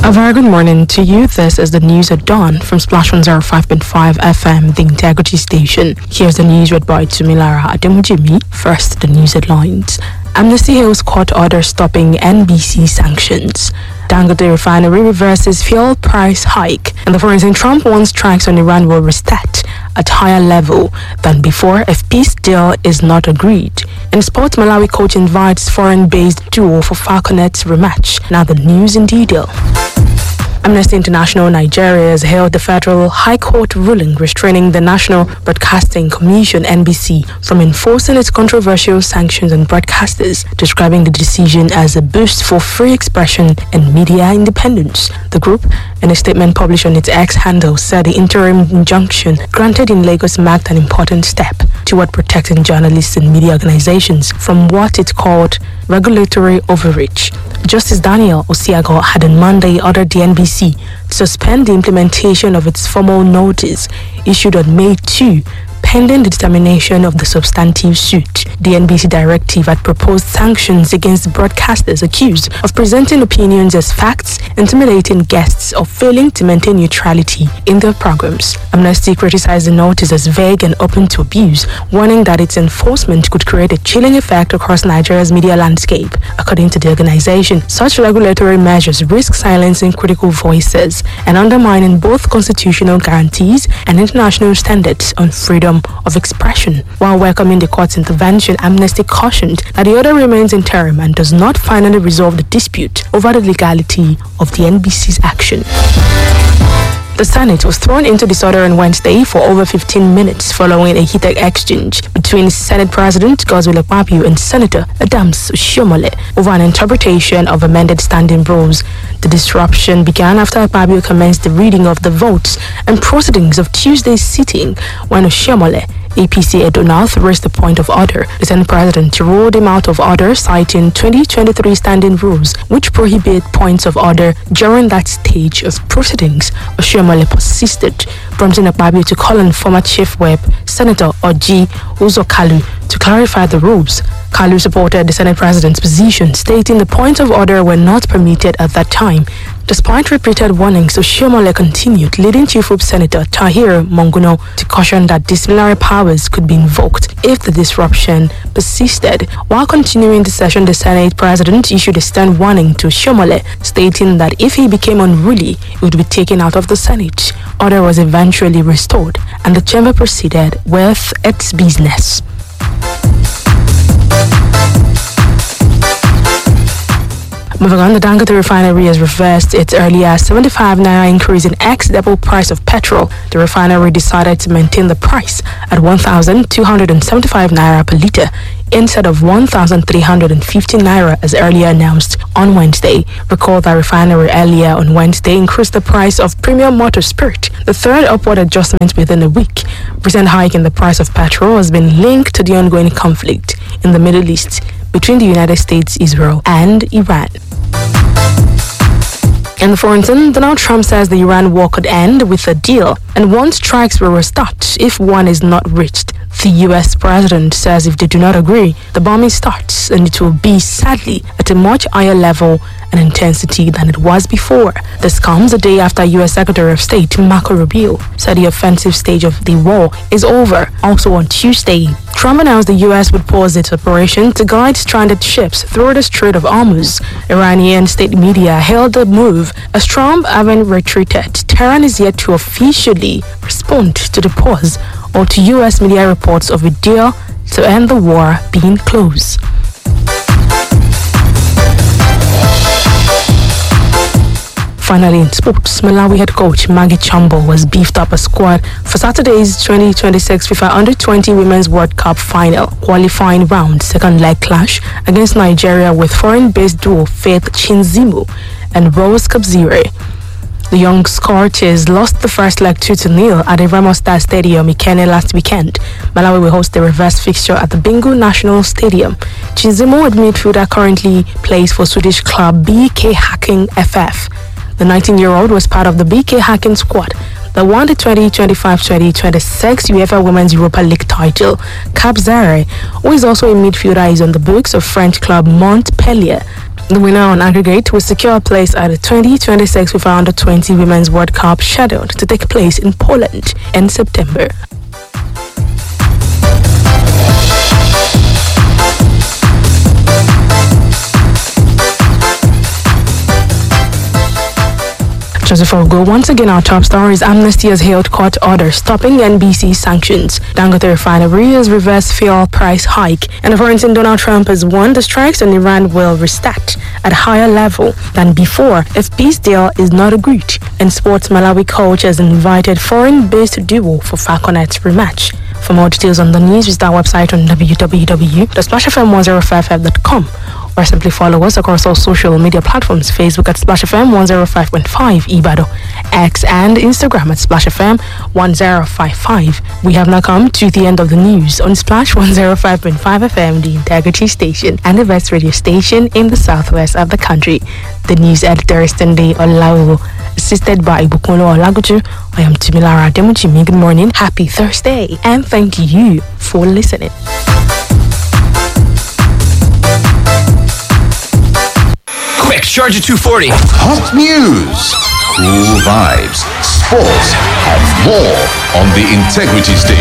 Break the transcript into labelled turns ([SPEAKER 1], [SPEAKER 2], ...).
[SPEAKER 1] A very good morning to you. This is the news at dawn from Splash 105.5 FM, the Integrity Station. Here's the news read by Tumilara Ademujimi. First, the news headlines. Amnesty hails court order stopping NBC sanctions. Dangote refinery reverses fuel price hike. And the foreign Trump wants strikes on Iran will restart at higher level than before if peace deal is not agreed. In sports, Malawi coach invites foreign-based duo for Falconets rematch. Now the news in detail. Amnesty International Nigeria has hailed the Federal High Court ruling restraining the National Broadcasting Commission (NBC) from enforcing its controversial sanctions on broadcasters, describing the decision as a boost for free expression and media independence. The group, in a statement published on its X handle, said the interim injunction granted in Lagos marked an important step toward protecting journalists and media organizations from what it called regulatory overreach. Justice Daniel Osiago had on Monday ordered the NBC to suspend the implementation of its formal notice issued on May 2, pending the determination of the substantive suit. The NBC directive had proposed sanctions against broadcasters accused of presenting opinions as facts, intimidating guests, or failing to maintain neutrality in their programs. Amnesty criticized the notice as vague and open to abuse, warning that its enforcement could create a chilling effect across Nigeria's media landscape. According to the organization, such regulatory measures risk silencing critical voices and undermining both constitutional guarantees and international standards on freedom of expression. While welcoming the court's intervention, Amnesty cautioned that the order remains interim and does not finally resolve the dispute over the legality of the NBC's action. The Senate was thrown into disorder on Wednesday for over 15 minutes following a heated exchange between Senate President Godswill Akpabio and Senator Adams Oshiomhole over an interpretation of amended standing rules. The disruption began after Akpabio commenced the reading of the votes and proceedings of Tuesday's sitting when Oshiomhole, APC Edo North, raised the point of order. The Senate President ruled him out of order, citing 2023 standing rules, which prohibit points of order during that stage of proceedings. Oshiomhole persisted, prompting Akpabio to call on former Chief Whip, Senator Oji Uzokalu, to clarify the rules. Kalu supported the Senate President's position, stating the points of order were not permitted at that time. Despite repeated warnings, Oshiomhole continued, leading Chief Whip Senator Tahir Monguno to caution that disciplinary powers could be invoked if the disruption persisted. While continuing the session, the Senate President issued a stern warning to Oshiomhole, stating that if he became unruly, he would be taken out of the Senate. Order was eventually restored, and the chamber proceeded with its business. Moving on, the Dangote refinery has reversed its earlier 75 naira increase in ex-depot price of petrol. The refinery decided to maintain the price at 1,275 naira per litre instead of 1,350 naira as earlier announced on Wednesday. Recall that refinery earlier on Wednesday increased the price of premium motor spirit, the third upward adjustment within a week. Recent hike in the price of petrol has been linked to the ongoing conflict in the Middle East between the United States, Israel, and Iran. In the foreign, Donald Trump says the Iran war could end with a deal and wants strikes will restart if one is not reached. The U.S. president says if they do not agree, the bombing starts, and it will be, sadly, at a much higher level and intensity than it was before. This comes a day after U.S. Secretary of State Marco Rubio said the offensive stage of the war is over. Also on Tuesday, Trump announced the U.S. would pause its operation to guide stranded ships through the Strait of Hormuz. Iranian state media hailed the move as Trump having retreated. Tehran is yet to officially respond to the pause or to U.S. media reports of a deal to end the war being close. Finally, in sports, Malawi head coach Maggie Chambo has beefed up a squad for Saturday's 2026 FIFA Under-20 Women's World Cup final qualifying round second leg clash against Nigeria with foreign-based duo Faith Chinzimu and Rose Kabzire. The young Scorchers lost the first leg 2-0 at the Remo Star Stadium in Kenya last weekend. Malawi will host the reverse fixture at the Bingu National Stadium. Chinzimu, a midfielder, currently plays for Swedish club BK Häcken FF. The 19-year-old was part of the BK Häcken squad that won the 2025-2026 UEFA Women's Europa League title. Kabzare, who is also a midfielder, is on the books of French club Montpellier. The winner on aggregate will secure a place at the 2026 FIFA Under-20 Women's World Cup scheduled to take place in Poland in September. Just before we go, once again, our top story is Amnesty has hailed court order stopping NBC sanctions. Dangote refinery has reversed fuel price hike. And according Donald Trump has warned the strikes on Iran will restart at a higher level than before if peace deal is not agreed. In sports, Malawi coach has invited foreign-based duo for Falconets rematch. For more details on the news, visit our website on www.splashfm105f.com. or simply follow us across all social media platforms: Facebook at Splash FM 105.5 Ibado, X and Instagram at Splash FM 1055. We have now come to the end of the news on Splash 105.5 FM, the Integrity Station and the best radio station in the southwest of the country. The news editor is Tunde Olawo, assisted by Ibukunlo Olaguju. I am Tumilara Ademuchimi. Good morning, happy Thursday, and thank you for listening.
[SPEAKER 2] Quick, charge at 240.
[SPEAKER 3] Hot news, cool vibes, sports, and more on the Integrity Station.